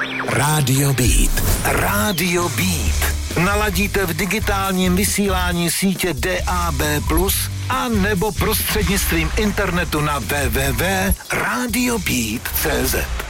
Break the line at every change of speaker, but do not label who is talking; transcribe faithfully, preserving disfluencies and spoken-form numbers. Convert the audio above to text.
Rádio Beat. Rádio Beat. Naladíte v digitálním vysílání sítě D A B plus, a nebo prostřednictvím internetu na w w w tečka radio beat tečka c z.